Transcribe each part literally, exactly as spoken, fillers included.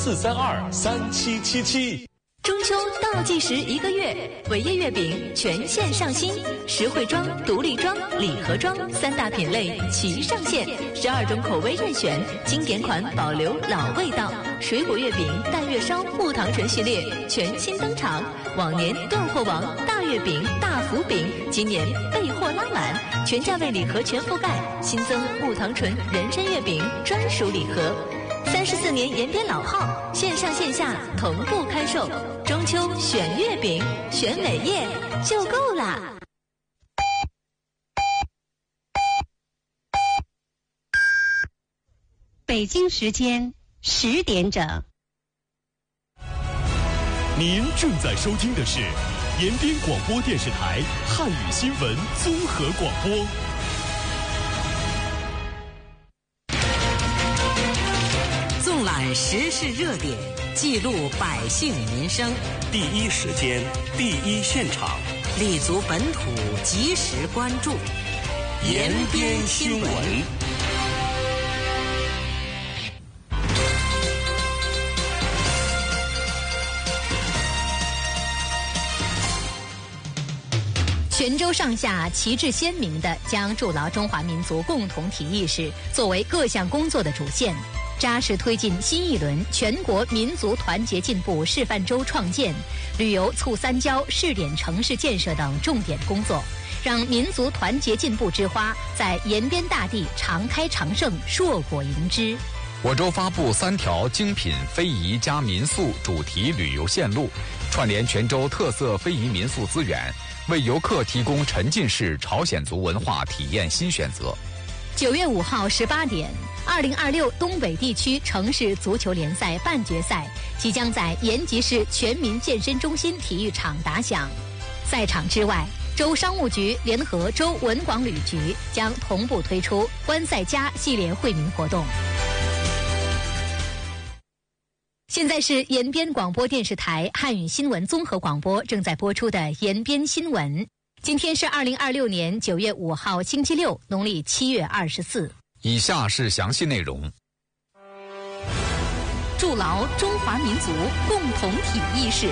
四三二三七七七。 中秋倒计时一个月，伟业月饼全线上新，实惠装、独立装、礼盒装三大品类齐上线，十二种口味任选，经典款保留老味道。水果月饼、淡月烧、木糖醇系列全新登场，往年断货王大月饼、大福饼，今年备货拉满，全价位礼盒全覆盖，新增木糖醇人参月饼专属礼盒。三十四年延边老号，线上线下同步开售。中秋选月饼，选伟业就够啦。 北京时间十点整。 您正在收听的是延边广播电视台汉语新闻综合广播。 纵览时事热点，记录百姓民生， 第一时间，第一现场， 立足本土，及时关注。 延边新闻。 泉州上下旗帜鲜明地将筑牢中华民族共同体意识作为各项工作的主线，扎实推进新一轮全国民族团结进步示范州创建、旅游促三交试点城市建设等重点工作，让民族团结进步之花在延边大地常开常盛，硕果盈枝。 我州发布三条精品非遗加民宿主题旅游线路，串联泉州特色非遗民宿资源，为游客提供沉浸式朝鲜族文化体验新选择。 九月五号十八点，二零二六东北地区城市足球联赛半决赛即将在延吉市全民健身中心体育场打响。赛场之外，州商务局联合州文广旅局将同步推出观赛家系列惠民活动。现在是延边广播电视台汉语新闻综合广播正在播出的延边新闻。今天是二零二六年九月五号星期六，农历七月二十四。 以下是详细内容。 筑牢中华民族共同体意识。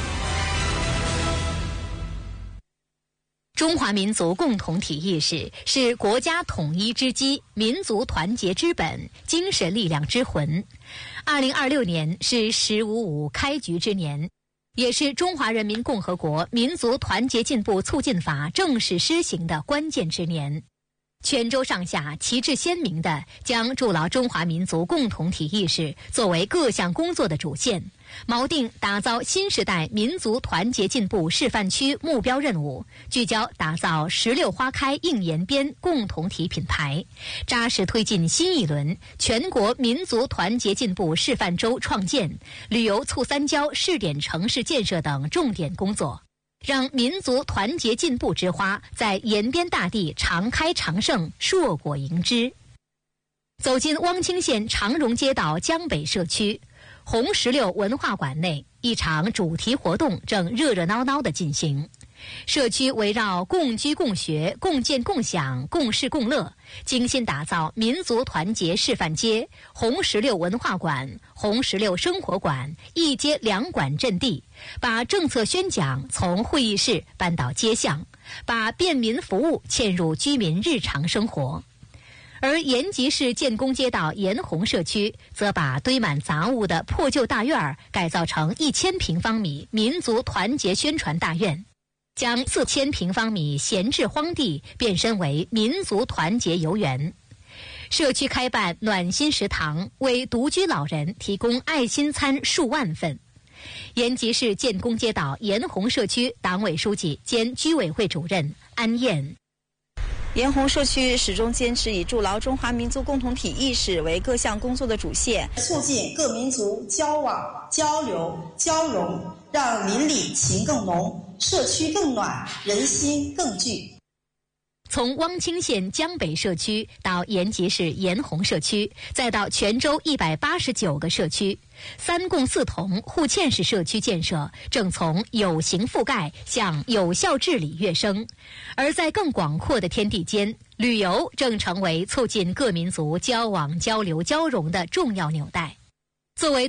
中华民族共同体意识是国家统一之基、民族团结之本、精神力量之魂。二零二六年是“十五五”开局之年，也是中华人民共和国民族团结进步促进法正式施行的关键之年。泉州上下旗帜鲜明地将筑牢中华民族共同体意识作为各项工作的主线，锚定打造新时代民族团结进步示范区目标任务，聚焦打造石榴花开映延边共同体品牌，扎实推进新一轮全国民族团结进步示范州创建、旅游促三交试点城市建设等重点工作，让民族团结进步之花在延边大地常开常盛，硕果盈枝。走进汪清县长荣街道江北社区红石榴文化馆内，一场主题活动正热热闹闹地进行。社区围绕共居共学、共建共享、共事共乐，精心打造民族团结示范街、红石榴文化馆、红石榴生活馆一街两馆阵地，把政策宣讲从会议室搬到街巷，把便民服务嵌入居民日常生活。而延吉市建工街道延红社区则把堆满杂物的破旧大院儿改造成一千平方米民族团结宣传大院，将四千平方米闲置荒地变身为民族团结游园。社区开办暖心食堂，为独居老人提供爱心餐数万份。延吉市建工街道延红社区党委书记兼居委会主任安燕。 延红社区始终坚持以筑牢中华民族共同体意识为各项工作的主线， 促进各民族交往、交流、交融，让邻里情更浓，社区更暖，人心更聚。 从汪清县江北社区到延吉市延红社区，再到泉州一百八十九个社区，三共四同互嵌式社区建设正从有形覆盖向有效治理跃升。而在更广阔的天地间，旅游正成为促进各民族交往、交流、交融的重要纽带。作为